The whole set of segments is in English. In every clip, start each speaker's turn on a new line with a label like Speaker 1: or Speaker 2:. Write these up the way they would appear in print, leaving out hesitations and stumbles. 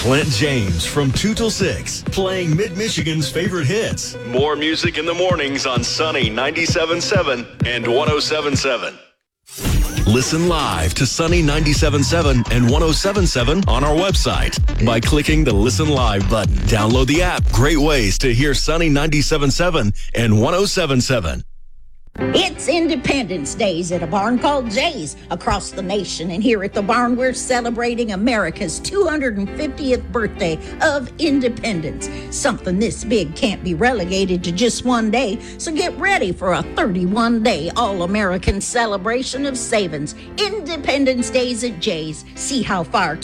Speaker 1: Clint James from 2 till 6, playing Mid-Michigan's favorite hits. More music in the mornings on Sunny 97.7 and 107.7. Listen live to Sunny 97.7 and 107.7 on our website by clicking the Listen Live button. Download the app. Great ways to hear Sunny 97.7 and 107.7.
Speaker 2: It's Independence Days at a barn called Jay's across the nation. And here at the barn, we're celebrating America's 250th birthday of independence. Something this big can't be relegated to just one day. So get ready for a 31-day all-American celebration of savings. Independence Days at Jay's. See how far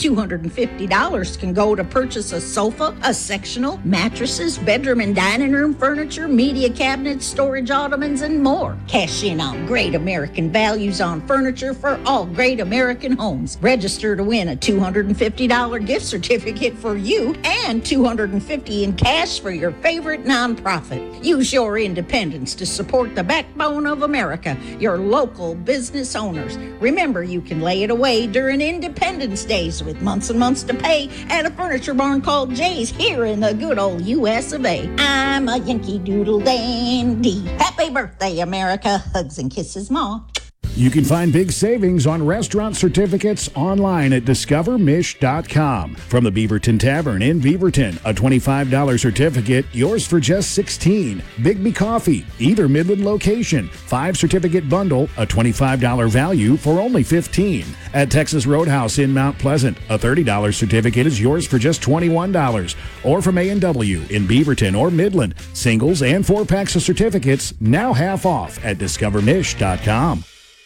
Speaker 2: $250 can go to purchase a sofa, a sectional, mattresses, bedroom and dining room furniture, media cabinets, storage ottomans, and more. Cash in on great American values on furniture for all great American homes. Register to win a $250 gift certificate for you and $250 in cash for your favorite nonprofit. Use your independence to support the backbone of America, your local business owners. Remember, you can lay it away during Independence Days with months and months to pay at a furniture barn called Jay's here in the good old U.S. of A. I'm a Yankee Doodle Dandy. Happy birthday, America. Hugs and kisses, Ma.
Speaker 3: You can find big savings on restaurant certificates online at discovermish.com. From the Beaverton Tavern in Beaverton, a $25 certificate, yours for just $16. Bigby Coffee, either Midland location, 5-certificate bundle, a $25 value for only $15. At Texas Roadhouse in Mount Pleasant, a $30 certificate is yours for just $21. Or from A&W in Beaverton or Midland, singles and 4-packs of certificates now half off at discovermish.com.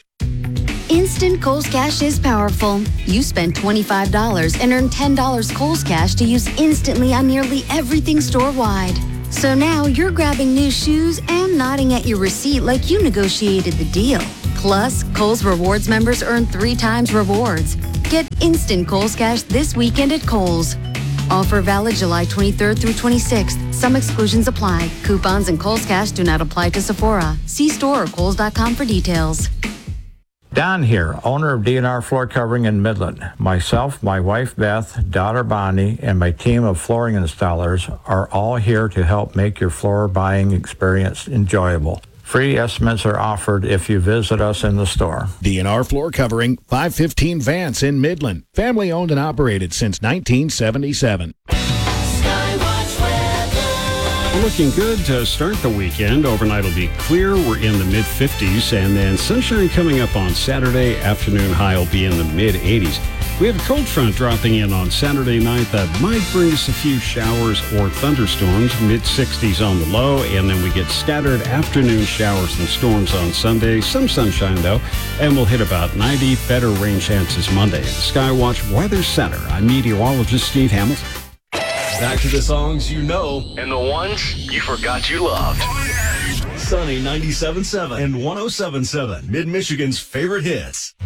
Speaker 4: Instant Kohl's Cash is powerful. You spend $25 and earn $10 Kohl's Cash to use instantly on nearly everything store-wide. So now you're grabbing new shoes and nodding at your receipt like you negotiated the deal. Plus, Kohl's Rewards members earn 3 times rewards. Get instant Kohl's Cash this weekend at Kohl's. Offer valid July 23rd through 26th. Some exclusions apply. Coupons and Kohl's Cash do not apply to Sephora. See store or Kohls.com for details.
Speaker 5: Don here, owner of D&R Floor Covering in Midland. Myself, my wife Beth, daughter Bonnie, and my team of flooring installers are all here to help make your floor buying experience enjoyable. Free estimates are offered if you visit us in the store.
Speaker 3: D&R Floor Covering, 515 Vance in Midland. Family owned and operated since 1977.
Speaker 6: Looking good to start the weekend. Overnight will be clear. We're in the mid-50s, and then sunshine coming up on Saturday. Afternoon high will be in the mid-80s. We have a cold front dropping in on Saturday night that might bring us a few showers or thunderstorms. Mid-60s on the low, and then we get scattered afternoon showers and storms on Sunday. Some sunshine, though, and we'll hit about 90. Better rain chances Monday. At the Skywatch Weather Center, I'm meteorologist Steve Hamilton.
Speaker 1: Back to the songs you know and the ones you forgot you loved. Sunny 97.7 and 107.7, Mid-Michigan's favorite hits.